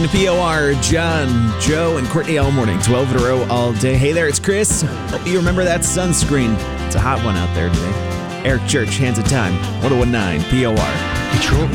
POR, John, Joe, and Courtney all morning, 12 in a row all day. Hey there, it's Chris. Hope you remember that sunscreen. It's a hot one out there today. Eric Church, Hands of Time, 1019 POR.